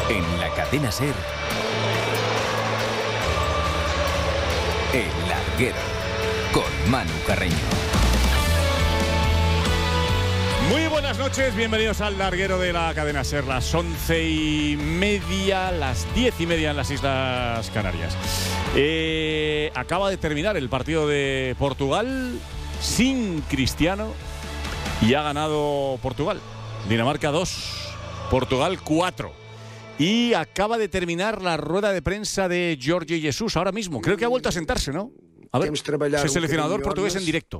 En la cadena SER, El Larguero, con Manu Carreño. Muy buenas noches, bienvenidos al Larguero de la cadena SER, las 11:30, las 10:30 en las Islas Canarias. Acaba de terminar el partido de Portugal sin Cristiano y ha ganado Portugal. Dinamarca 2, Portugal 4. Y acaba de terminar la rueda de prensa de Jorge Jesus ahora mismo. Creo que ha vuelto a sentarse, ¿no? A ver, es el seleccionador portugués en directo.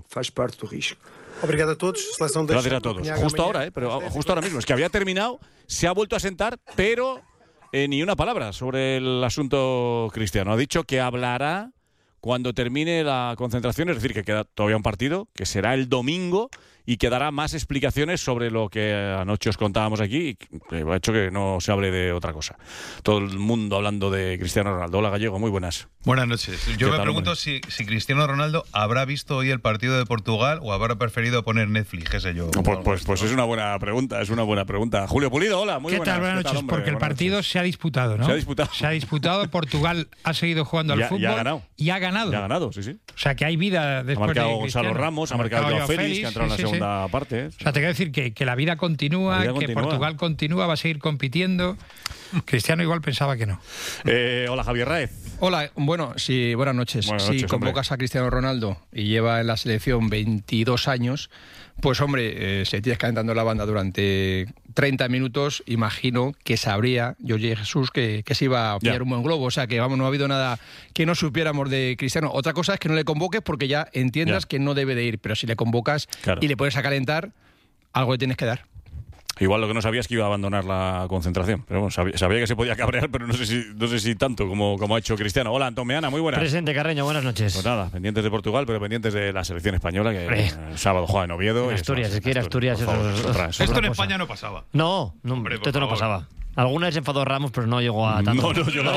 Obrigado a todos. Gracias a todos. Justo ahora, pero justo ahora mismo. Es que había terminado, se ha vuelto a sentar, pero ni una palabra sobre el asunto Cristiano. Ha dicho que hablará cuando termine la concentración, es decir, que queda todavía un partido, que será el domingo, y que dará más explicaciones sobre lo que anoche os contábamos aquí, y ha hecho que no se hable de otra cosa. Todo el mundo hablando de Cristiano Ronaldo. Hola, Gallego, muy buenas. Buenas noches. Yo me pregunto si Cristiano Ronaldo habrá visto hoy el partido de Portugal o habrá preferido poner Netflix, qué sé yo. Pues es una buena pregunta, Julio Pulido, hola, muy buenas. ¿Qué tal? Buenas noches, porque el partido se ha disputado, ¿no? Se ha disputado, Portugal ha seguido jugando al fútbol y ha ganado. Sí. O sea, que hay vida después de Cristiano. Ha marcado Gonzalo Ramos, ha marcado Joao Félix, que ha entrado en la segunda parte. O sea, te quiero decir que la vida continúa, Portugal continúa, va a seguir compitiendo. Cristiano igual pensaba que no. Hola, Javier Raez. Hola, bueno, sí, buenas noches. Si convocas a Cristiano Ronaldo y lleva en la selección 22 años, pues hombre, se tienes calentando la banda durante 30 minutos, imagino que sabría Jorge Jesus que se iba a pillar un buen globo. O sea, que vamos, no ha habido nada que no supiéramos de Cristiano. Otra cosa es que no le convoques porque ya entiendas que no debe de ir, pero si le convocas y le pones a calentar, algo le tienes que dar. Igual lo que no sabía es que iba a abandonar la concentración. Pero bueno, sabía que se podía cabrear, pero no sé si tanto como ha hecho Cristiano. Hola, Antón Meana, muy buenas. Presente, Carreño, buenas noches. Pues nada, pendientes de Portugal, pero pendientes de la selección española, que el sábado juega en Oviedo. Asturias, es que era Asturias. Esto en España no pasaba. No, esto no pasaba. Alguna vez se enfadó Ramos, pero no llegó a tanto. No llegó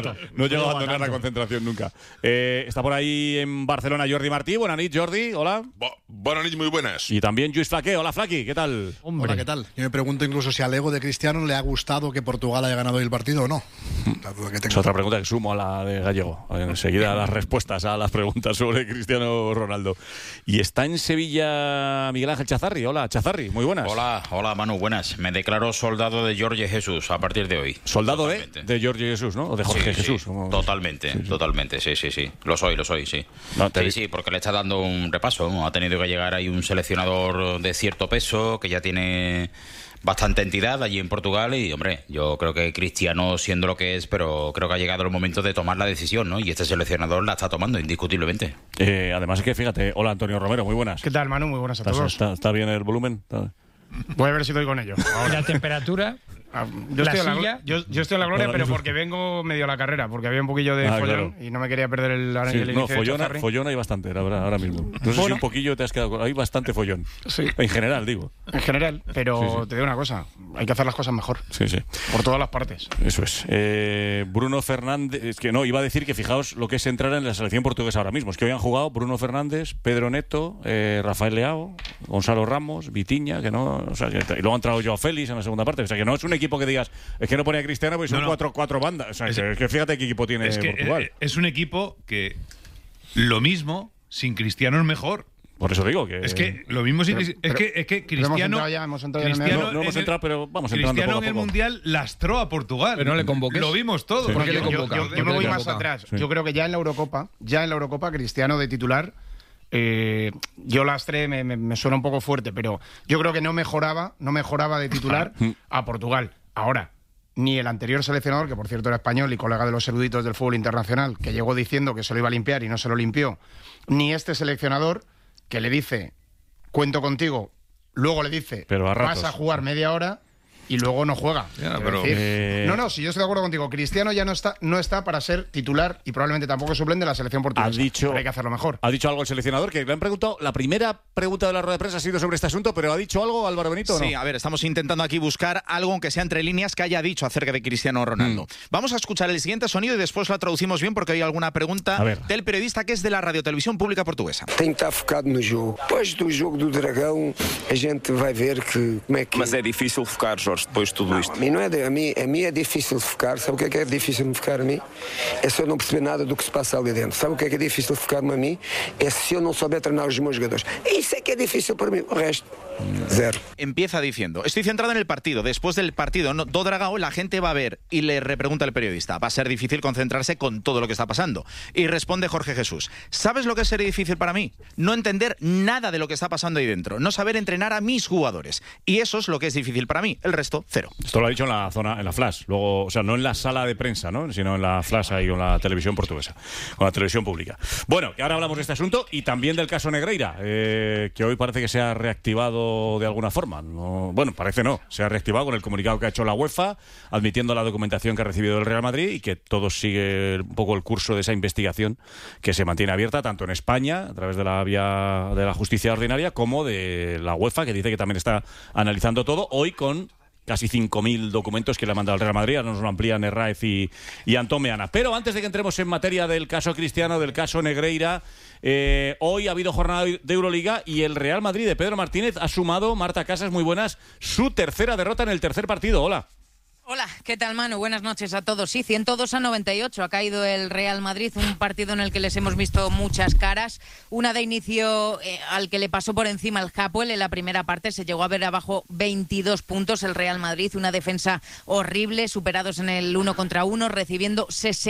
a abandonar la concentración nunca. Está por ahí en Barcelona Jordi Martí. Buenas noches, Jordi. Hola. Buenas noches, muy buenas. Y también Lluís Flaqué. Hola, Flaqui. ¿Qué tal? Hola, ¿qué tal? Yo me pregunto incluso si al ego de Cristiano le ha gustado que Portugal haya ganado el partido o no. La duda que tengo. Es otra pregunta que sumo a la de Gallego. Enseguida las respuestas a las preguntas sobre Cristiano Ronaldo. Y está en Sevilla Miguel Ángel Chazarri. Hola, Chazarri. Muy buenas. Hola, Manu. Buenas. Me declaro soldado de Jorge Jesus a partir de hoy. Soldado de Jorge Jesus, ¿no? O de Jorge Jesús. Sí. Totalmente. Sí. Lo soy, sí. Sí, porque le está dando un repaso, ¿no? Ha tenido que llegar ahí un seleccionador de cierto peso, que ya tiene bastante entidad allí en Portugal y, hombre, yo creo que Cristiano siendo lo que es, pero creo que ha llegado el momento de tomar la decisión, ¿no? Y este seleccionador la está tomando, indiscutiblemente. Además es que, fíjate, hola Antonio Romero, muy buenas. ¿Qué tal, Manu? Muy buenas a todos. ¿Está bien el volumen? Voy a ver si doy con ello. Ahora. ¿La temperatura? Yo estoy en la gloria, pero porque vengo medio a la carrera, porque había un poquillo de follón y no me quería perder el inicio de follón hay bastante, la verdad, ahora mismo. No sé si un poquillo te has quedado. Hay bastante follón. Sí. En general, digo. En general, pero te digo una cosa, hay que hacer las cosas mejor. Sí. Por todas las partes. Eso es. Bruno Fernández, es que no, iba a decir que fijaos lo que es entrar en la selección portuguesa ahora mismo. Es que hoy han jugado Bruno Fernández, Pedro Neto, Rafael Leao, Gonzalo Ramos, Vitinha, que no, o sea, y luego ha entrado Joao Félix en la segunda parte. O sea, que no es un equipo que digas, es que no pone a Cristiano porque son cuatro bandas. O sea, es que fíjate qué equipo tiene Portugal. Es un equipo que lo mismo sin Cristiano es mejor. Por eso digo que... Es que lo mismo sin Cristiano... Es que Cristiano... No hemos entrado, pero vamos entrando Cristiano poco a poco. en el Mundial lastró a Portugal. Pero no le convoques. Lo vimos todo. Sí. ¿Por qué le convoca? Yo me voy más atrás. Sí. Yo creo que ya en la Eurocopa, Cristiano de titular... yo lastré, me suena un poco fuerte, pero yo creo que no mejoraba de titular a Portugal. Ahora, ni el anterior seleccionador, que por cierto era español y colega de los eruditos del fútbol internacional, que llegó diciendo que se lo iba a limpiar y no se lo limpió, ni este seleccionador, que le dice, cuento contigo, luego le dice, vas a jugar media hora y luego no juega. Si yo estoy de acuerdo contigo, Cristiano ya no está para ser titular y probablemente tampoco suplente de la selección portuguesa. Pero hay que hacerlo mejor. Ha dicho algo el seleccionador, que le han preguntado, la primera pregunta de la rueda de prensa ha sido sobre este asunto, pero ¿ha dicho algo Álvaro Benito o no? Sí, a ver, estamos intentando aquí buscar algo, aunque sea entre líneas, que haya dicho acerca de Cristiano Ronaldo. Vamos a escuchar el siguiente sonido y después la traducimos bien porque hay alguna pregunta del periodista que es de la Radiotelevisión Pública Portuguesa. Tem que estar focado no jogo. Depois do jogo do Dragão, a gente vai ver como é que... Mas é difícil focar, Jorge. pormenores depois de tudo isto? A mim é difícil focar. Sabe o que é difícil me focar a mim? É se eu não perceber nada do que se passa ali dentro. Sabe o que é difícil focar-me a mí? É se eu não souber treinar os meus jogadores. Isso é que é difícil para mí. O resto, cero. Empieza diciendo, estoy centrado en el partido. Después del partido, do Dragao, la gente va a ver, y le repregunta al periodista, va a ser difícil concentrarse con todo lo que está pasando. Y responde Jorge Jesús, ¿sabes lo que sería difícil para mí? No entender nada de lo que está pasando ahí dentro, no saber entrenar a mis jugadores. Y eso es lo que es difícil para mí, el resto, cero. Esto lo ha dicho en la Flash, luego, o sea, no en la sala de prensa, ¿no? Sino en la Flash ahí con la televisión portuguesa, con la televisión pública. Bueno, que ahora hablamos de este asunto y también del caso Negreira, que hoy parece que se ha reactivado de alguna forma. No, bueno, parece no, se ha reactivado con el comunicado que ha hecho la UEFA, admitiendo la documentación que ha recibido del Real Madrid y que todo sigue un poco el curso de esa investigación que se mantiene abierta tanto en España, a través de la vía de la justicia ordinaria, como de la UEFA, que dice que también está analizando todo, hoy con casi 5.000 documentos que le ha mandado el Real Madrid. Ahora nos lo amplían Herráez y Antón Meana. Pero antes de que entremos en materia del caso Cristiano, del caso Negreira, hoy ha habido jornada de Euroliga y el Real Madrid de Pedro Martínez ha sumado, Marta Casas, muy buenas, su tercera derrota en el tercer partido. Hola. Hola, ¿qué tal, Manu? Buenas noches a todos. Sí, 102-98 ha caído el Real Madrid, un partido en el que les hemos visto muchas caras. Una de inicio al que le pasó por encima el Hapoel en la primera parte, se llegó a ver abajo 22 puntos el Real Madrid, una defensa horrible, superados en el 1 contra 1, recibiendo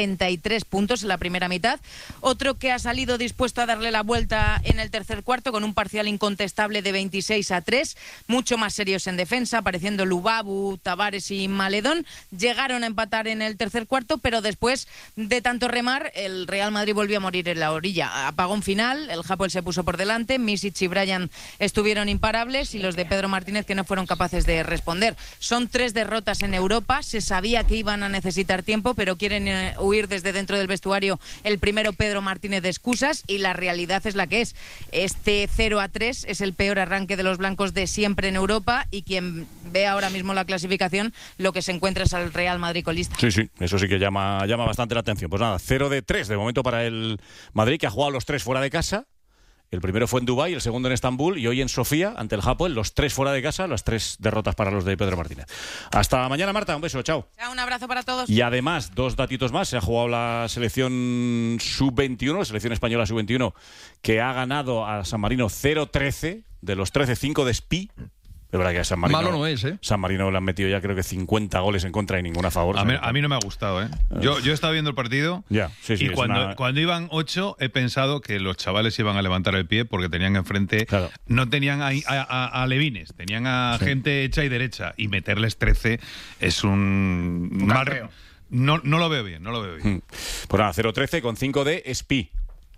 63 puntos en la primera mitad. Otro que ha salido dispuesto a darle la vuelta en el tercer cuarto con un parcial incontestable de 26-3, mucho más serios en defensa, apareciendo Lubabu, Tavares y Maledón. Llegaron a empatar en el tercer cuarto, pero después de tanto remar, el Real Madrid volvió a morir en la orilla. Apagón final, el Hapoel se puso por delante, Misic y Bryan estuvieron imparables y los de Pedro Martínez que no fueron capaces de responder. Son 3 derrotas en Europa, se sabía que iban a necesitar tiempo, pero quieren huir desde dentro del vestuario el primero Pedro Martínez de excusas y la realidad es la que es. Este 0-3 es el peor arranque de los blancos de siempre en Europa y quien ve ahora mismo la clasificación, lo que se encuentras al Real Madrid colista. Sí, eso sí que llama bastante la atención. Pues nada, 0-3 de momento para el Madrid, que ha jugado los 3 fuera de casa. El primero fue en Dubái, el segundo en Estambul y hoy en Sofía, ante el Hapoel, los 3 fuera de casa, las 3 derrotas para los de Pedro Martínez. Hasta mañana, Marta, un beso, chao. Un abrazo para todos. Y además, 2 datitos más, se ha jugado la selección sub-21, la selección española sub-21, que ha ganado a San Marino 0-13, de los 13, 5 de Spi. De verdad que a San Marino, malo no es, ¿eh? San Marino le han metido ya creo que 50 goles en contra y ninguna a favor. A mí no me ha gustado, ¿eh? Yo he estado viendo el partido y cuando iban 8 he pensado que los chavales iban a levantar el pie porque tenían enfrente, no tenían a levines, tenían a gente hecha y derecha y meterles 13 es un mal. No lo veo bien, Pues nada, 0-13 con 5 de Spi.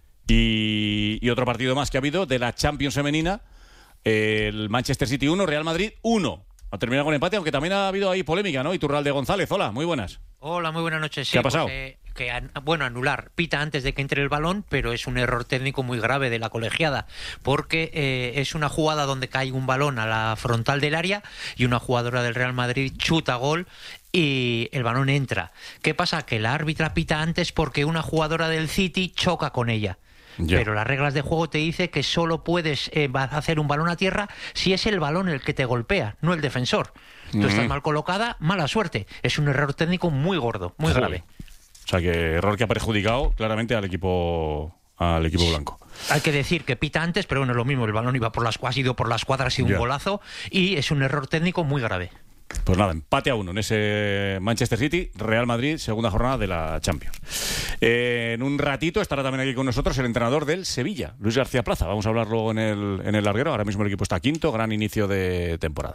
Y otro partido más que ha habido de la Champions femenina. El Manchester City 1, Real Madrid 1. Ha terminado con empate, aunque también ha habido ahí polémica, ¿no? Iturralde González, hola, muy buenas. Hola, muy buenas noches. ¿Qué ha pasado? Anular. Pita antes de que entre el balón, pero es un error técnico muy grave de la colegiada, porque es una jugada donde cae un balón a la frontal del área y una jugadora del Real Madrid chuta gol y el balón entra. ¿Qué pasa? Que la árbitra pita antes porque una jugadora del City choca con ella. Pero las reglas de juego te dice que solo puedes hacer un balón a tierra si es el balón el que te golpea, no el defensor. Tú estás mal colocada, mala suerte. Es un error técnico muy gordo, muy grave. O sea, que error que ha perjudicado claramente al equipo blanco. Hay que decir que pita antes, pero bueno, es lo mismo. El balón ha ido por las cuadras y un golazo, y es un error técnico muy grave. Pues nada, empate a 1 en ese Manchester City, Real Madrid, segunda jornada de la Champions. En un ratito estará también aquí con nosotros el entrenador del Sevilla, Luis García Plaza. Vamos a hablar luego en el larguero. Ahora mismo el equipo está quinto, gran inicio de temporada.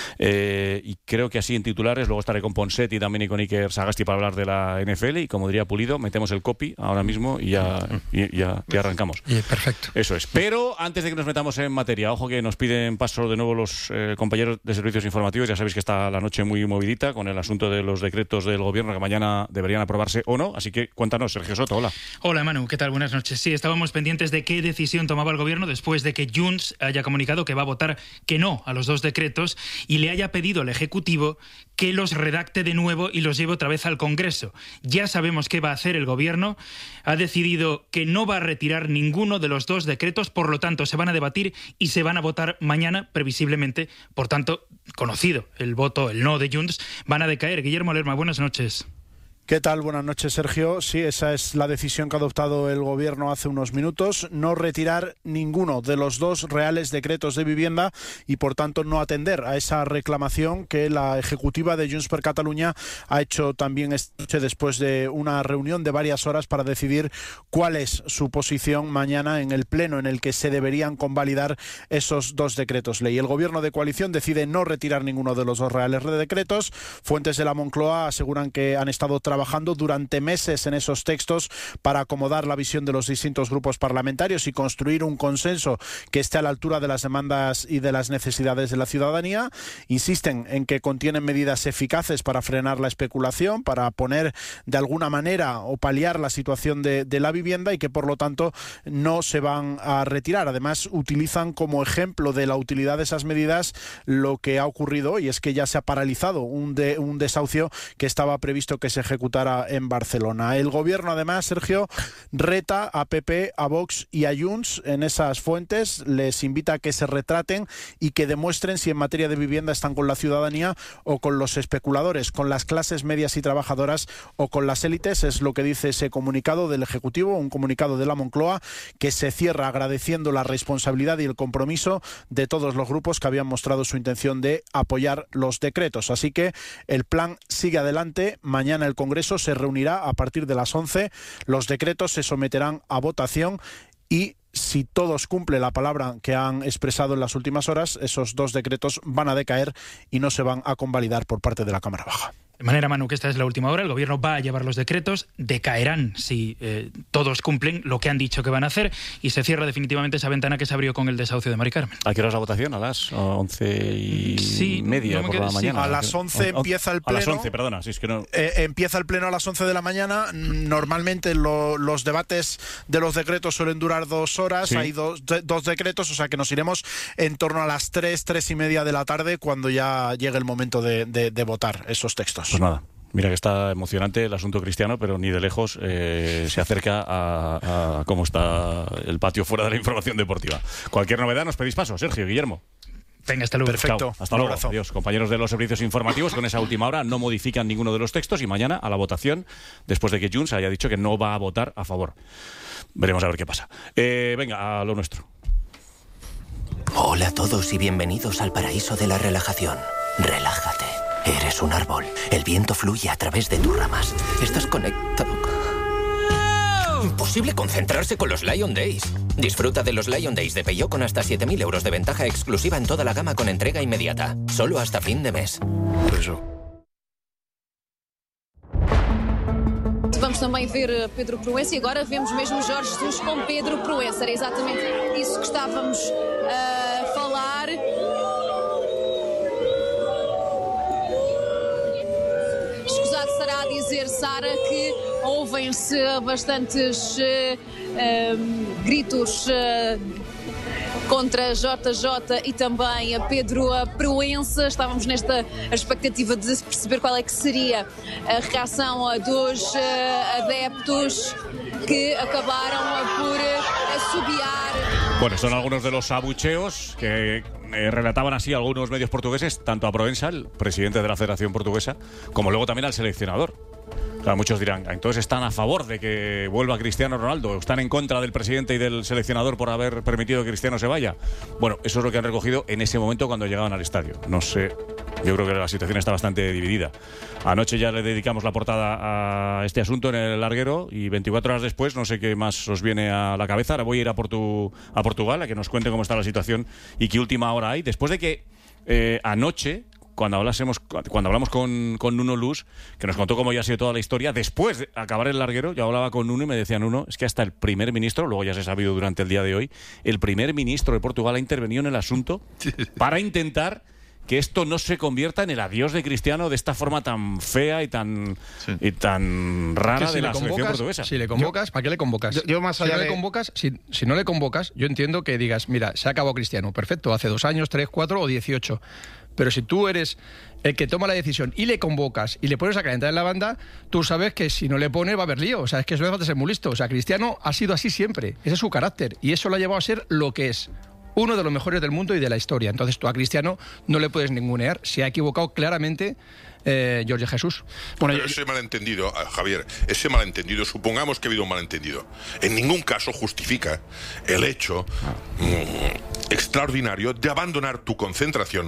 Y creo que así en titulares, luego estaré con Ponset y también y con Iker Sagasti para hablar de la NFL. Y como diría Pulido, metemos el copy ahora mismo y ya arrancamos. Perfecto. Eso es. Pero antes de que nos metamos en materia, ojo que nos piden paso de nuevo los compañeros de servicios informativos. Ya sabéis que está la noche muy movidita con el asunto de los decretos del gobierno que mañana deberían aprobarse o no, así que cuéntanos, Sergio Soto, hola. Hola Manu, ¿qué tal? Buenas noches. Sí, estábamos pendientes de qué decisión tomaba el gobierno después de que Junts haya comunicado que va a votar que no a los 2 decretos y le haya pedido al Ejecutivo que los redacte de nuevo y los lleve otra vez al Congreso. Ya sabemos qué va a hacer el gobierno, ha decidido que no va a retirar ninguno de los 2 decretos, por lo tanto se van a debatir y se van a votar mañana, previsiblemente, por tanto conocido el voto, el no de Junts, van a decaer. Guillermo Lerma, buenas noches. ¿Qué tal? Buenas noches, Sergio. Sí, esa es la decisión que ha adoptado el Gobierno hace unos minutos, no retirar ninguno de los 2 reales decretos de vivienda y, por tanto, no atender a esa reclamación que la ejecutiva de Junts per Catalunya ha hecho también esta noche después de una reunión de varias horas para decidir cuál es su posición mañana en el pleno en el que se deberían convalidar esos 2 decretos ley. El Gobierno de coalición decide no retirar ninguno de los 2 reales decretos. Fuentes de la Moncloa aseguran que han estado trabajando durante meses en esos textos para acomodar la visión de los distintos grupos parlamentarios y construir un consenso que esté a la altura de las demandas y de las necesidades de la ciudadanía. Insisten en que contienen medidas eficaces para frenar la especulación, para poner de alguna manera o paliar la situación de la vivienda y que por lo tanto no se van a retirar. Además, utilizan como ejemplo de la utilidad de esas medidas lo que ha ocurrido hoy, es que ya se ha paralizado un desahucio que estaba previsto que se ejecutara en Barcelona. El Gobierno, además, Sergio, reta a PP, a Vox y a Junts en esas fuentes, les invita a que se retraten y que demuestren si en materia de vivienda están con la ciudadanía o con los especuladores, con las clases medias y trabajadoras o con las élites. Es lo que dice ese comunicado del Ejecutivo, un comunicado de la Moncloa que se cierra agradeciendo la responsabilidad y el compromiso de todos los grupos que habían mostrado su intención de apoyar los decretos. Así que el plan sigue adelante. Mañana el Congreso se reunirá a partir de las 11. Los decretos se someterán a votación y, si todos cumplen la palabra que han expresado en las últimas horas, esos 2 decretos van a decaer y no se van a convalidar por parte de la Cámara Baja. De manera, Manu, que esta es la última hora, el Gobierno va a llevar los decretos, decaerán si todos cumplen lo que han dicho que van a hacer y se cierra definitivamente esa ventana que se abrió con el desahucio de Mari Carmen. ¿A qué hora es la votación? ¿A las 11:30 por la mañana? A las 11 empieza el pleno. A las 11, perdona, si es que no... Empieza el pleno a las 11 de la mañana. Normalmente los debates de los decretos suelen durar 2 horas. Sí. Hay dos decretos, o sea que nos iremos en torno a las 3:30 de la tarde cuando ya llegue el momento de votar esos textos. Pues nada, mira que está emocionante el asunto cristiano, pero ni de lejos se acerca a cómo está el patio fuera de la información deportiva. Cualquier novedad nos pedís paso, Sergio, Guillermo. Venga, hasta luego. Perfecto. Chao. Hasta luego. Adiós. Compañeros de los servicios informativos, con esa última hora no modifican ninguno de los textos y mañana a la votación, después de que Junts haya dicho que no va a votar a favor. Veremos a ver qué pasa. Venga, a lo nuestro. Hola a todos y bienvenidos al paraíso de la relajación. Relájate. Eres un árbol. El viento fluye a través de tus ramas. Estás conectado. Imposible concentrarse con los Lion Days. Disfruta de los Lion Days de Peugeot con hasta 7.000 euros de ventaja exclusiva en toda la gama con entrega inmediata. Solo hasta fin de mes. Vamos também ver Pedro Proença e agora vemos mesmo Jorge Jesus com Pedro Proença. Era exatamente isso que estávamos a falar. Escusado será dizer, Sara, que ouvem-se bastantes gritos contra JJ e também a Pedro Proença. Estávamos nesta expectativa de perceber qual é que seria a reação dos adeptos que acabaram por assobiar. Bueno, son algunos de los abucheos que relataban así algunos medios portugueses, tanto a Proença, el presidente de la Federación Portuguesa, como luego también al seleccionador. Claro, muchos dirán, entonces están a favor de que vuelva Cristiano Ronaldo, o están en contra del presidente y del seleccionador por haber permitido que Cristiano se vaya. Bueno, eso es lo que han recogido en ese momento cuando llegaban al estadio. No sé, yo creo que la situación está bastante dividida. Anoche ya le dedicamos la portada a este asunto en el larguero y 24 horas después no sé qué más os viene a la cabeza. Ahora voy a ir a Portugal a que nos cuente cómo está la situación y qué última hora hay. Después de que anoche, cuando hablamos con Nuno Luz, que nos contó cómo ya ha sido toda la historia, después de acabar el larguero, yo hablaba con Nuno y me decía Nuno, es que hasta el primer ministro, luego ya se ha sabido durante el día de hoy, el primer ministro de Portugal ha intervenido en el asunto para intentar que esto no se convierta en el adiós de Cristiano de esta forma tan fea y tan rara de la selección portuguesa. Si le convocas, ¿para qué le convocas? Yo más allá si no le convocas, yo entiendo que digas, mira, se ha acabado Cristiano, perfecto, hace 2 años, 3, 4 o 18. Pero si tú eres el que toma la decisión y le convocas y le pones a calentar en la banda, tú sabes que si no le pones va a haber lío. O sea, es que eso no hace falta ser muy listo. O sea, Cristiano ha sido así siempre. Ese es su carácter y eso lo ha llevado a ser lo que es. uno de los mejores del mundo y de la historia. Entonces tú a Cristiano no le puedes ningunear. Se ha equivocado claramente Jorge Jesús. Bueno, pero ese malentendido, Javier, supongamos que ha habido un malentendido, en ningún caso justifica el hecho extraordinario de abandonar tu concentración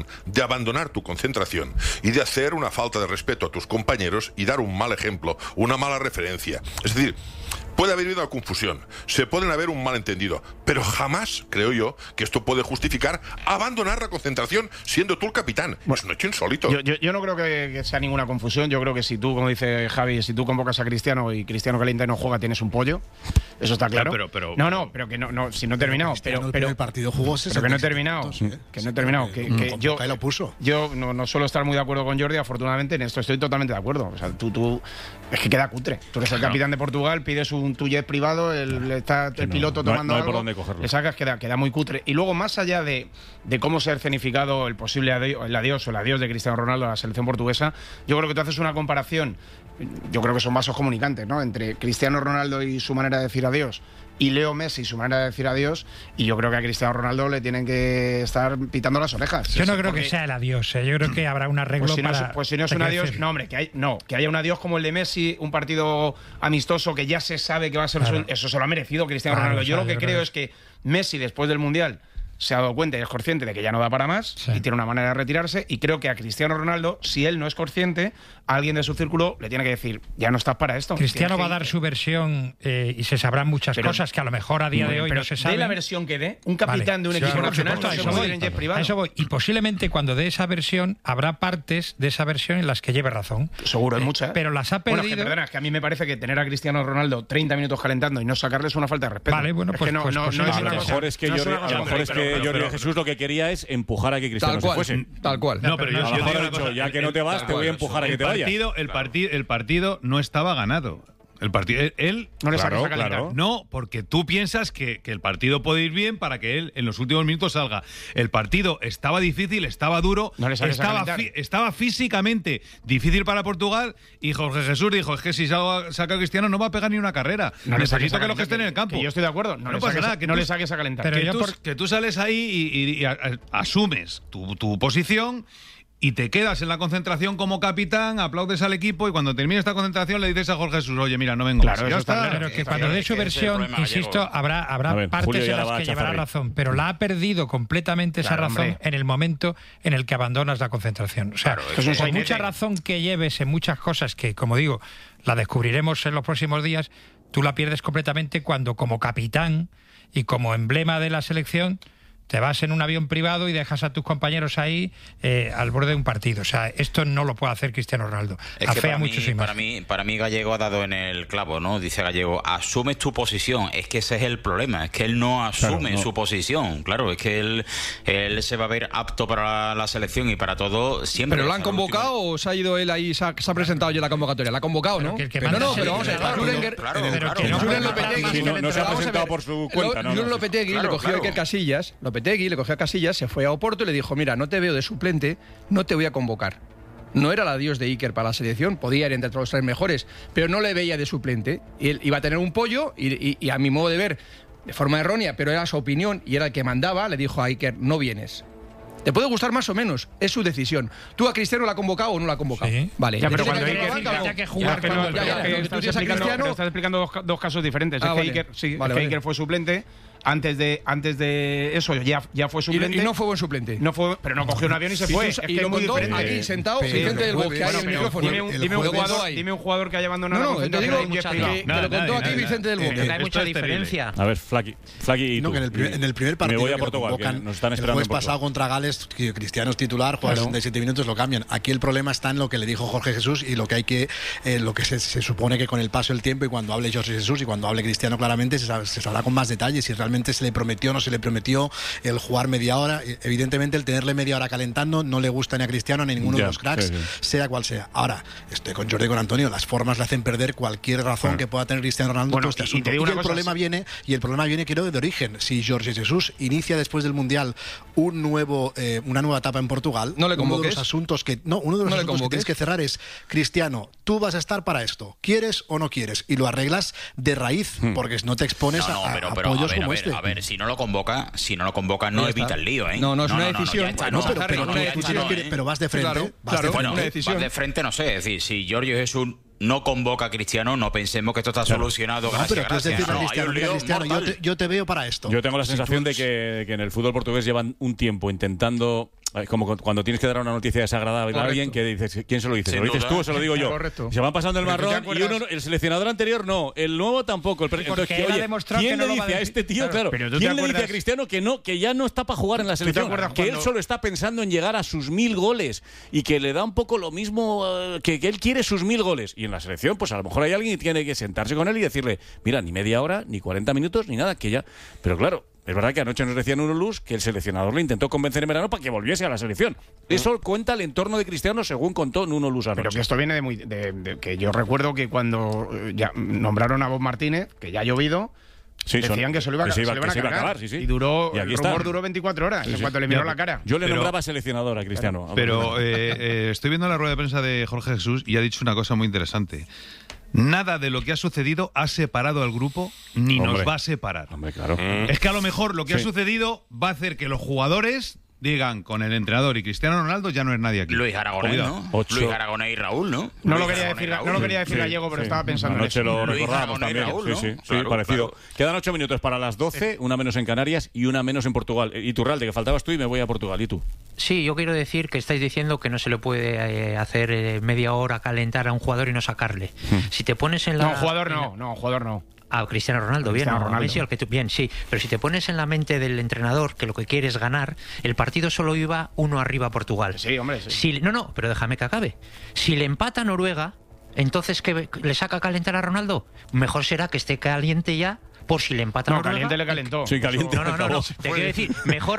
y de hacer una falta de respeto a tus compañeros y dar un mal ejemplo, una mala referencia. Es decir, puede haber habido una confusión, se pueden haber un malentendido, pero jamás creo yo que esto puede justificar abandonar la concentración siendo tú el capitán. Es un hecho insólito. Yo no creo que sea ninguna confusión. Yo creo que si tú, como dice Javi, si tú convocas a Cristiano y Cristiano calienta y no juega, tienes un pollo. Eso está claro. Pero que no, si no he terminado. Pero el partido jugó 60 que no he terminado. Que no he terminado. Ahí lo puso. Yo no suelo estar muy de acuerdo con Jordi, afortunadamente en esto estoy totalmente de acuerdo. O sea, tú es que queda cutre. Tú eres el capitán de Portugal, pides un tu jet privado, está el piloto tomando no hay algo, por dónde cogerlo. Le sacas, queda muy cutre. Y luego, más allá de cómo se ha escenificado el posible adiós de Cristiano Ronaldo a la selección portuguesa, yo creo que tú haces una comparación, yo creo que son vasos comunicantes, ¿no?, entre Cristiano Ronaldo y su manera de decir adiós y Leo Messi y su manera de decir adiós, y yo creo que a Cristiano Ronaldo le tienen que estar pitando las orejas. Yo no creo que sea el adiós, yo creo que habrá un arreglo pues si no es un adiós, no, hombre, que haya un adiós como el de Messi, un partido amistoso que ya se sabe que va a ser, eso se lo ha merecido Cristiano Ronaldo. Yo lo que creo es que Messi, después del Mundial, se ha dado cuenta y es consciente de que ya no da para más y tiene una manera de retirarse, y creo que a Cristiano Ronaldo, si él no es consciente, alguien de su círculo le tiene que decir, ya no estás para esto. Cristiano va a dar su versión y se sabrán muchas cosas que a lo mejor a día de hoy no se saben. De la versión que dé, un capitán de un equipo nacional no se puede ir en jet privado. Eso voy. Y posiblemente cuando dé esa versión habrá partes de esa versión en las que lleve razón. Seguro, hay muchas. Pero las ha perdido. Bueno, perdona, es que a mí me parece que tener a Cristiano Ronaldo 30 minutos calentando y no sacarle es una falta de respeto. Vale, bueno, pues a lo mejor es que Jorge Jesús lo que quería es empujar a que Cristiano se fuese. Tal cual. No, pero yo he dicho, ya que no te vas, te voy a empujar a que te vayas. El partido no estaba ganado. El partido, él no le sacas a calentar. No, porque tú piensas que el partido puede ir bien para que él en los últimos minutos salga. El partido estaba difícil, estaba duro, estaba físicamente difícil para Portugal, y Jorge Jesús dijo, es que si saca a Cristiano no va a pegar ni una carrera. Necesito que los que estén en el campo. Que yo estoy de acuerdo. No pasa nada, que no le saques a calentar. Pero que tú sales ahí y asumes tu posición y te quedas en la concentración como capitán, aplaudes al equipo, y cuando termine esta concentración le dices a Jorge Jesús, oye, mira, no vengo. Claro, ya está. Pero que cuando dé su versión, insisto, habrá partes en las que llevará razón, pero la ha perdido completamente esa razón en el momento en el que abandonas la concentración. O sea, con mucha razón que lleves en muchas cosas que, como digo, la descubriremos en los próximos días, tú la pierdes completamente cuando, como capitán y como emblema de la selección, te vas en un avión privado y dejas a tus compañeros ahí al borde de un partido. O sea, esto no lo puede hacer Cristiano Ronaldo. Es que para mí Gallego ha dado en el clavo, ¿no? Dice Gallego, asumes tu posición. Es que ese es el problema, es que él no asume su posición. Claro, es que él se va a ver apto para la selección y para todo siempre. ¿Pero lo han convocado o se ha ido él ahí, se ha presentado ya en la convocatoria? ¿La ha convocado, no? Pero vamos a ver. No se ha presentado por su cuenta, ¿no? Julen Lopetegui le cogió a Iker Casillas. Lopetegui le cogió a Casillas, se fue a Oporto y le dijo, mira, no te veo de suplente, no te voy a convocar. No era el adiós de Iker para la selección, podía ir entre los 3 mejores, pero no le veía de suplente. Y él iba a tener un pollo y a mi modo de ver, de forma errónea, pero era su opinión y era el que mandaba, le dijo a Iker, no vienes. Te puede gustar más o menos, es su decisión. ¿Tú a Cristiano la has convocado o no la has convocado? Sí. Vale. Ya, pero cuando estás explicando dos casos diferentes. Iker fue suplente. Antes de eso ya fue suplente. Y no fue buen suplente. No fue, pero no cogió un avión y se fue. Y lo montó aquí sentado, Vicente del Bosque, ahí en el micrófono. Dime un jugador que haya abandonado la concentración. Que lo contó aquí Vicente del Bosque. Hay mucha diferencia. A ver, Flaki y tú. En el primer partido me voy a Portugal, que nos están esperando. El jueves pasado contra Gales, Cristiano es titular, juega 67 minutos, lo cambian. Aquí el problema está en lo que le dijo Jorge Jesús y lo que se supone que con el paso del tiempo y cuando hable Jorge Jesús y cuando hable Cristiano claramente se sabrá con más detalles si realmente se le prometió o no se le prometió el jugar media hora. Evidentemente el tenerle media hora calentando no le gusta ni a Cristiano ni a ninguno de los cracks, sea cual sea. Ahora, estoy con Jordi y con Antonio, las formas le hacen perder cualquier razón que pueda tener Cristiano Ronaldo en este asunto. Y el problema viene creo de origen. Si Jorge Jesús inicia después del Mundial una nueva etapa en Portugal, no le convoques. Uno de los asuntos que tienes que cerrar es, Cristiano, tú vas a estar para esto, ¿quieres o no quieres? Y lo arreglas de raíz, porque no te expones a apoyos como A ver, si no lo convoca, no evita el lío, ¿eh? No es una decisión. Pero vas de frente. Bueno, vas de frente, no sé. Es decir, si Giorgio Jesús no convoca a Cristiano, no pensemos que esto está solucionado. Cristiano, yo te veo para esto. Yo tengo la sensación de que en el fútbol portugués llevan un tiempo intentando, como cuando tienes que dar una noticia desagradable a alguien, que dices, ¿quién se lo dice? ¿Se lo dices tú o se lo digo yo? Correcto. Se van pasando el marrón y el seleccionador anterior no, el nuevo tampoco. Entonces, ¿quién le dice a este tío? Claro, ¿quién le dice a Cristiano que ya no está para jugar en la selección? Que él solo está pensando en llegar a sus 1000 goles y que le da un poco lo mismo, que él quiere sus 1000 goles. Y en la selección, pues a lo mejor hay alguien que tiene que sentarse con él y decirle, mira, ni media hora, ni 40 minutos, ni nada, que ya. Pero claro, es verdad que anoche nos decía Nuno Luz que el seleccionador le intentó convencer en verano para que volviese a la selección. Eso cuenta el entorno de Cristiano, según contó Nuno Luz anoche. Pero que esto viene de que yo recuerdo que cuando ya nombraron a Bob Martínez, que ya ha llovido, decían que se lo iban a cargar. Y el rumor duró 24 horas, en cuanto le miró la cara. Yo le nombraba seleccionador a Cristiano. Pero estoy viendo la rueda de prensa de Jorge Jesús y ha dicho una cosa muy interesante. Nada de lo que ha sucedido ha separado al grupo ni nos va a separar. Claro. Es que a lo mejor lo que ha sucedido va a hacer que los jugadores digan con el entrenador y Cristiano Ronaldo ya no es nadie aquí. Luis Aragonés, ¿no? Luis Aragonés y Raúl, ¿no? No lo quería decir Gallego, pero estaba pensando en eso. Anoche lo recordábamos también. Raúl, sí, claro, parecido. Claro. Quedan 8 minutos para las 12, una menos en Canarias y una menos en Portugal. Y Turralde, que faltabas tú y me voy a Portugal. ¿Y tú? Sí, yo quiero decir que estáis diciendo que no se le puede hacer media hora calentar a un jugador y no sacarle. Si te pones en la... jugador no. A Cristiano Ronaldo, bien, a Messi, bien, sí. Pero si te pones en la mente del entrenador que lo que quiere es ganar, el partido solo iba 1 arriba a Portugal. Sí, hombre, sí. Pero déjame que acabe. Si le empata a Noruega, entonces ¿qué le saca a calentar a Ronaldo? Mejor será que esté caliente ya, por si le empata a Noruega. Caliente le calentó. Sí, caliente. No. Te quiero decir, mejor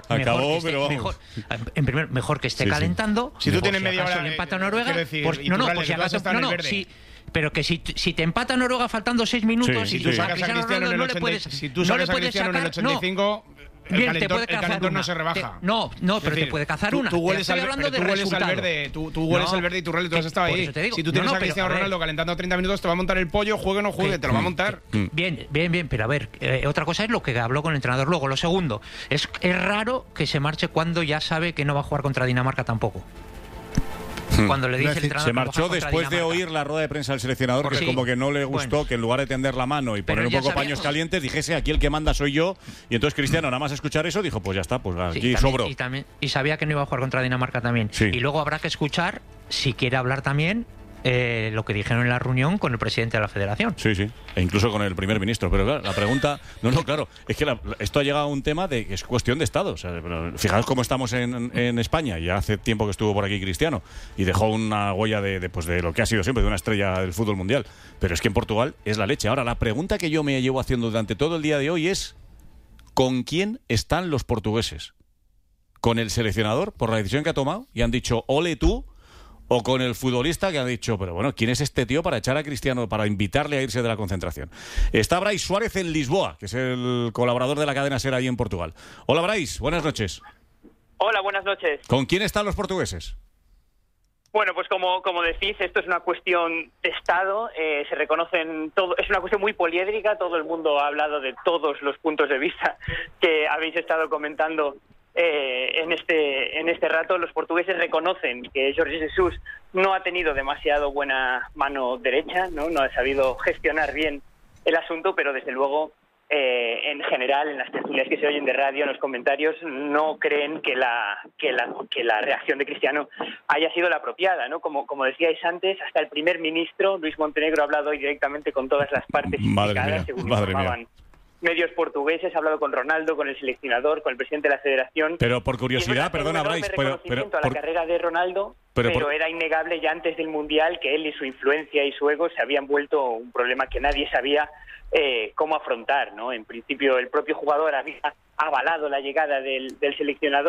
que esté calentando. Si tú tienes media hora le empata a Noruega, por si acaso pero que si te empata Noruega faltando 6 minutos y tú sacas a Cristiano en el 85, el calentón no se rebaja. Pero te puede cazar una. Tú hueles al verde, tú hueles al verde y tú has estado ahí. Si tú tienes a Cristiano Ronaldo calentando 30 minutos, te va a montar el pollo, juegue o no juegue, te lo va a montar. Bien, pero a ver, otra cosa es lo que habló con el entrenador luego. Lo segundo, es raro que se marche cuando ya sabe que no va a jugar contra Dinamarca tampoco. Cuando le dice el entrenador se marchó después de oír la rueda de prensa del seleccionador, que como que no le gustó que en lugar de tender la mano y poner un poco paños calientes, dijese aquí el que manda soy yo. Y entonces Cristiano, nada más escuchar eso, dijo, pues ya está, pues aquí sobro. Y sabía que no iba a jugar contra Dinamarca también. Y luego habrá que escuchar, si quiere hablar también, lo que dijeron en la reunión con el presidente de la federación. Sí, e incluso con el primer ministro. Pero claro, la pregunta... claro, es que esto ha llegado a un tema de que es cuestión de Estado. O sea, fijaos cómo estamos en España. Ya hace tiempo que estuvo por aquí Cristiano y dejó una huella de lo que ha sido siempre, de una estrella del fútbol mundial. Pero es que en Portugal es la leche. Ahora, la pregunta que yo me llevo haciendo durante todo el día de hoy es ¿con quién están los portugueses? ¿Con el seleccionador por la decisión que ha tomado? Y han dicho, ole tú. O con el futbolista que ha dicho, pero bueno, ¿quién es este tío para echar a Cristiano, para invitarle a irse de la concentración? Está Brais Suárez en Lisboa, que es el colaborador de la cadena SER ahí en Portugal. Hola Brais, buenas noches. Hola, buenas noches. ¿Con quién están los portugueses? Bueno, pues como decís, esto es una cuestión de Estado, se reconocen todo, es una cuestión muy poliédrica, todo el mundo ha hablado de todos los puntos de vista que habéis estado comentando en este rato. Los portugueses reconocen que Jorge Jesús no ha tenido demasiado buena mano derecha, no ha sabido gestionar bien el asunto, pero desde luego en general en las tertulias que se oyen de radio, en los comentarios, no creen que la reacción de Cristiano haya sido la apropiada, ¿no? Como decíais antes, hasta el primer ministro Luis Montenegro ha hablado hoy directamente con todas las partes implicadas, según informaban medios portugueses, ha hablado con Ronaldo, con el seleccionador, con el presidente de la federación. Pero por curiosidad, perdona, Brais, pero a la carrera de Ronaldo, pero era innegable ya antes del Mundial que él y su influencia y su ego se habían vuelto un problema que nadie sabía cómo afrontar, ¿no? En principio el propio jugador había avalado la llegada del seleccionador,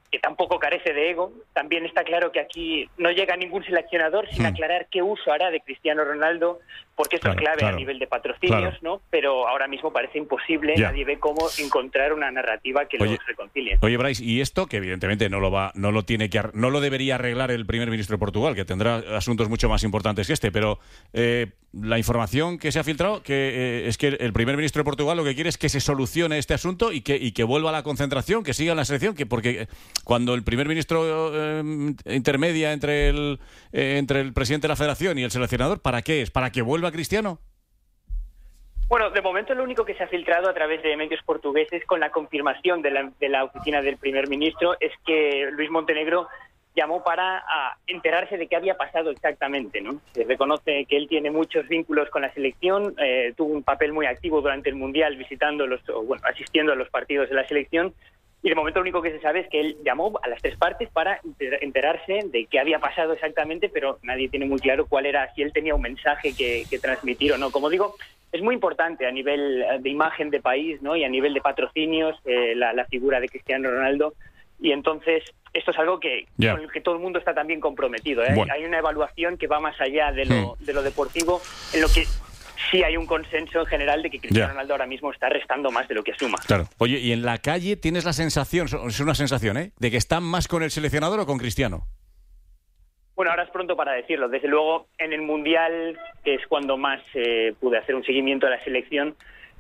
que tampoco carece de ego. También está claro que aquí no llega ningún seleccionador sin aclarar qué uso hará de Cristiano Ronaldo, porque esto es clave a nivel de patrocinios, ¿no? Pero ahora mismo parece imposible, nadie ve cómo encontrar una narrativa que los reconcilie. Oye, Brais, y esto que evidentemente no lo debería arreglar el primer ministro de Portugal, que tendrá asuntos mucho más importantes que este, pero la información que se ha filtrado es que el primer ministro de Portugal lo que quiere es que se solucione este asunto y que vuelva a la concentración, que siga en la selección, porque cuando el primer ministro intermedia entre el presidente de la federación y el seleccionador, ¿para qué es? ¿Para que vuelva Cristiano? Bueno, de momento lo único que se ha filtrado a través de medios portugueses con la confirmación de la oficina del primer ministro es que Luis Montenegro llamó para enterarse de qué había pasado exactamente, ¿no? Se reconoce que él tiene muchos vínculos con la selección, tuvo un papel muy activo durante el Mundial asistiendo a los partidos de la selección, y de momento lo único que se sabe es que él llamó a las tres partes para enterarse de qué había pasado exactamente, pero nadie tiene muy claro cuál era, si él tenía un mensaje que transmitir o no. Como digo, es muy importante a nivel de imagen de país, ¿no? Y a nivel de patrocinios, la figura de Cristiano Ronaldo, y entonces esto es algo con el que todo el mundo está también comprometido, ¿eh? Hay una evaluación que va más allá de lo deportivo, en lo que sí hay un consenso en general de que Cristiano Ronaldo ahora mismo está restando más de lo que asuma. Claro. Oye, y en la calle tienes la sensación, es una sensación, de que están más con el seleccionador o con Cristiano. Bueno, ahora es pronto para decirlo. Desde luego, en el Mundial, que es cuando más pude hacer un seguimiento de la selección,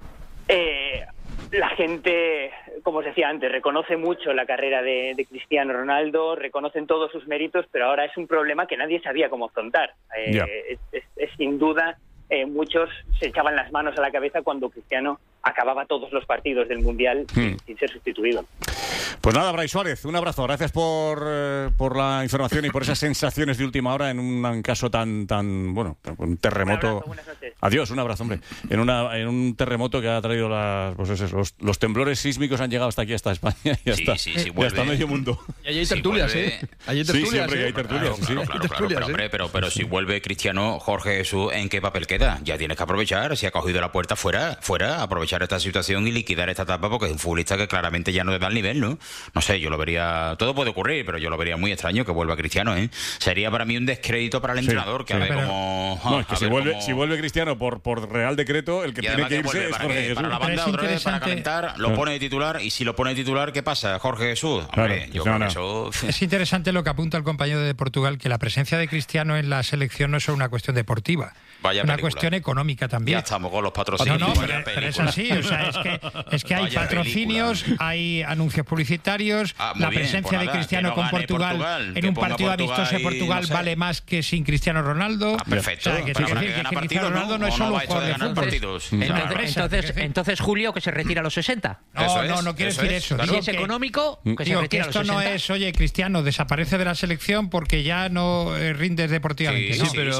la gente, como os decía antes, reconoce mucho la carrera de Cristiano Ronaldo, reconocen todos sus méritos, pero ahora es un problema que nadie sabía cómo afrontar. Es sin duda, muchos se echaban las manos a la cabeza cuando Cristiano acababa todos los partidos del Mundial sin ser sustituido. Pues nada, Brais Suárez, un abrazo. Gracias por la información y por esas sensaciones de última hora en un caso tan un terremoto. Un abrazo, buenas noches. Adiós, un abrazo, hombre. En un terremoto que ha traído los temblores sísmicos han llegado hasta aquí, hasta España y hasta medio mundo. Y allí hay tertulias, Hay tertulias, siempre hay tertulias. Claro, pero si vuelve Cristiano, Jorge Jesús, ¿en qué papel queda? Ya tienes que aprovechar, si ha cogido la puerta fuera, aprovechar esta situación y liquidar esta etapa, porque es un futbolista que claramente ya no le da el nivel, ¿no? No sé, yo lo vería, todo puede ocurrir, pero yo lo vería muy extraño que vuelva Cristiano, ¿eh? Sería para mí un descrédito para el entrenador, que a ver cómo... No, es que si vuelve Cristiano por Real Decreto, el que tiene que irse es Jorge Jesús. Para la banda, para calentar, lo pone de titular, y si lo pone de titular, ¿qué pasa? Jorge Jesús. Hombre, yo creo que eso... Es interesante lo que apunta el compañero de Portugal, que la presencia de Cristiano en la selección no es solo una cuestión deportiva, es una cuestión económica también. Ya estamos con los patrocinios. No, pero es así, o sea, es que hay patrocinios, hay anuncios publicitarios, la presencia de Cristiano con Portugal en un partido amistoso de Portugal vale más que sin Cristiano Ronaldo. Perfecto. O sea, que Cristiano Ronaldo no es solo un jugador de fútbol. Entonces, Julio, que se retira a los 60. No quiero decir eso. Si es económico, que se retira a los 60. Esto no es, oye, Cristiano desaparece de la selección porque ya no rindes deportivamente.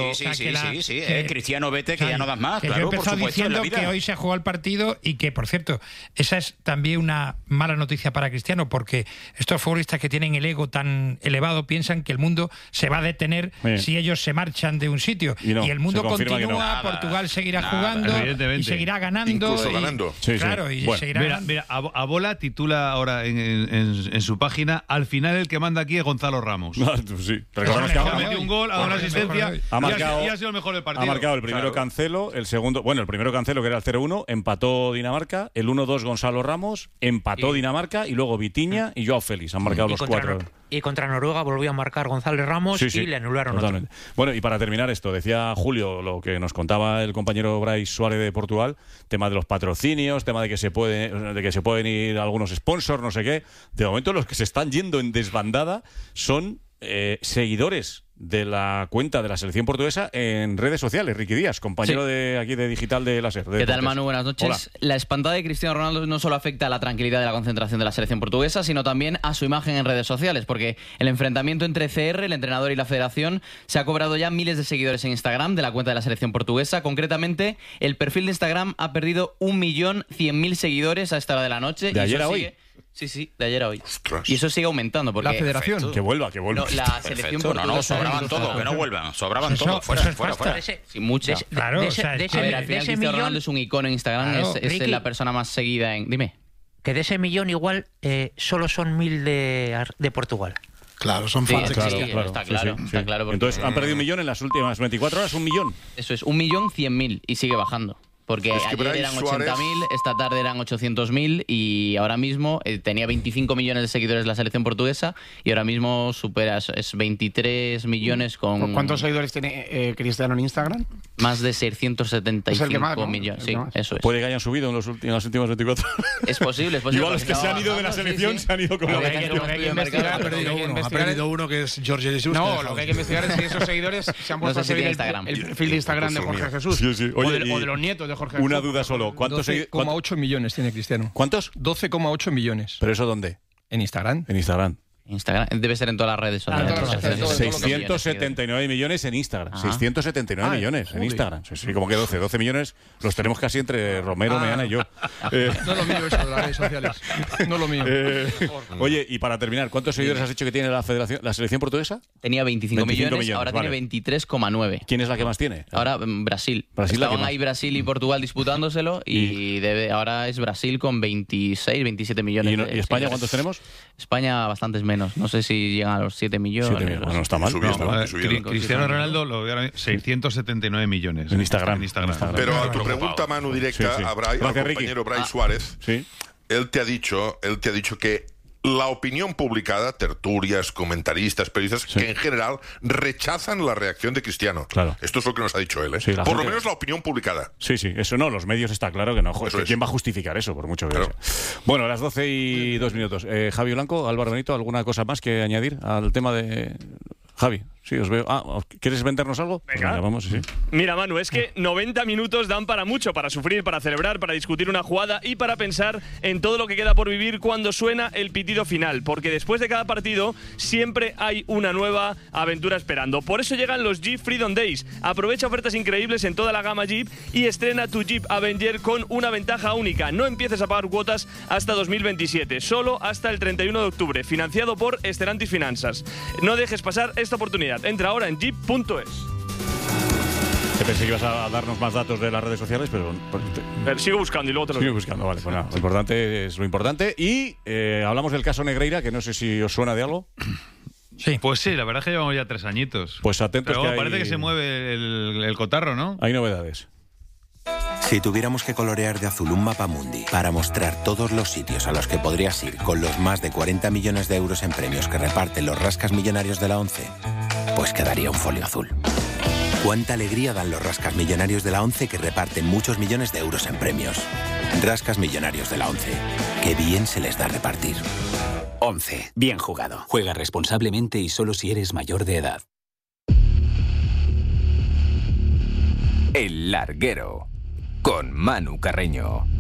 Sí. Cristiano, vete, que ya no das más. Yo he empezado diciendo que hoy se ha jugado el partido y que, por cierto, esa es también una mala noticia para Cristiano, porque estos futbolistas que tienen el ego tan elevado piensan que el mundo se va a detener si ellos se marchan de un sitio. Y el mundo continúa, Portugal seguirá jugando y seguirá ganando. Incluso ganando. Seguirá ganando. Mira, Abola titula ahora en su página: al final el que manda aquí es Gonzalo Ramos. Sí. Recordamos que ha metido un gol, ha dado una asistencia y ha sido el mejor del partido. Ha marcado el primero Cancelo, el segundo, el primero Cancelo, que era el 0-1, empató Dinamarca, el 1-2 Gonzalo Ramos, empató Dinamarca, y luego Vitinha y Joao Félix han marcado los cuatro. Y contra Noruega volvió a marcar González Ramos y le anularon otro. Bueno, y para terminar esto, decía Julio lo que nos contaba el compañero Brais Suárez de Portugal, tema de los patrocinios, tema de que se pueden ir algunos sponsors, no sé qué. De momento los que se están yendo en desbandada son seguidores de la cuenta de la selección portuguesa en redes sociales. Ricky Díaz, compañero de aquí de Digital de la SER. ¿Qué tal, Manu? Buenas noches. Hola. La espantada de Cristiano Ronaldo no solo afecta a la tranquilidad de la concentración de la selección portuguesa, sino también a su imagen en redes sociales, porque el enfrentamiento entre CR, el entrenador, y la federación se ha cobrado ya miles de seguidores en Instagram de la cuenta de la selección portuguesa. Concretamente, el perfil de Instagram ha perdido 1.100.000 seguidores a esta hora de la noche. ¿De ayer a hoy? Sí, de ayer a hoy. Ostras. Y eso sigue aumentando. Porque la federación. Perfecto. Que vuelva. No, la selección portuguesa. Sobraban todo, que no vuelvan. Sobraban todo. Fuera. Sí, muchas. Claro, al final Cristiano Ronaldo es un icono en Instagram, es la persona más seguida en... Dime. que de ese millón igual solo son 1.000 de Portugal. Claro, son fans. Está claro. Porque, entonces, han perdido 1 millón en las últimas 24 horas, 1 millón. Eso es, 1.100.000 y sigue bajando. Porque es que ayer eran 80.000, esta tarde eran 800.000 y ahora mismo tenía 25 millones de seguidores la selección portuguesa y ahora mismo supera, es 23 millones con... ¿Cuántos seguidores tiene Cristiano en Instagram? Más de 675 millones. Sí, eso es. Puede que hayan subido en las últimas 24 horas. Es posible. Igual los que se han ido de la selección se han ido con la Ha perdido uno que es Jorge Jesús. No, lo que hay que investigar es si esos seguidores se han puesto a seguir el perfil de Instagram de Jorge Jesús. O de los nietos de Jorge Jesús. Una duda solo. 12,8 millones tiene Cristiano. ¿Cuántos? 12,8 millones. ¿Pero eso dónde? En Instagram. En Instagram. Debe ser en todas las redes sociales. 679 millones en Instagram. 679 millones en Instagram. Sí, como que 12 millones los tenemos casi entre Romero, Meana y yo. No lo mío eso de las redes sociales. No lo mío. Oye, y para terminar, ¿cuántos seguidores has dicho que tiene la selección portuguesa? Tenía 25 millones, ahora tiene 23,9. ¿Quién es la que más tiene? Ahora Brasil. Estaban ahí Brasil y Portugal disputándoselo y ahora es Brasil con 26, 27 millones. ¿Y España cuántos tenemos? España bastantes menos. No sé si llegan a los 7 millones. 7 millones. Bueno, no está mal. Cristiano Ronaldo lo veo 679 millones. En Instagram. Pero a tu pregunta, Manu, directa, al compañero Brais Suárez, él te ha dicho que la opinión publicada, tertulias, comentaristas, periodistas, que en general rechazan la reacción de Cristiano. Claro. Esto es lo que nos ha dicho él, Sí, por lo menos la opinión publicada. Sí, eso no, los medios está claro que no. Joder, ¿quién va a justificar eso, por mucho que sea? Bueno, a las 12:02. Javi Blanco, Álvaro Benito, ¿alguna cosa más que añadir al tema de... Javi, sí, os veo. ¿Quieres vendernos algo? Venga. Pues vamos, sí. Mira, Manu, es que 90 minutos dan para mucho, para sufrir, para celebrar, para discutir una jugada y para pensar en todo lo que queda por vivir cuando suena el pitido final, porque después de cada partido siempre hay una nueva aventura esperando. Por eso llegan los Jeep Freedom Days. Aprovecha ofertas increíbles en toda la gama Jeep y estrena tu Jeep Avenger con una ventaja única. No empieces a pagar cuotas hasta 2027, solo hasta el 31 de octubre, financiado por Stellantis Finanzas. No dejes pasar esta oportunidad. Entra ahora en jeep.es. Pensé que ibas a darnos más datos de las redes sociales, pero sigo buscando y luego te lo digo. Sigo buscando, vale. Pues nada, lo importante es lo importante. Y hablamos del caso Negreira, que no sé si os suena de algo. Sí. Pues sí, la verdad es que llevamos ya 3 añitos. Pues atentos. Pero que parece que se mueve el cotarro, ¿no? Hay novedades. Si tuviéramos que colorear de azul un mapa mundi para mostrar todos los sitios a los que podrías ir con los más de 40 millones de euros en premios que reparten los rascas millonarios de la ONCE, pues quedaría un folio azul. ¿Cuánta alegría dan los rascas millonarios de la ONCE que reparten muchos millones de euros en premios? Rascas millonarios de la ONCE. Qué bien se les da repartir. ONCE. Bien jugado. Juega responsablemente y solo si eres mayor de edad. El Larguero. Con Manu Carreño.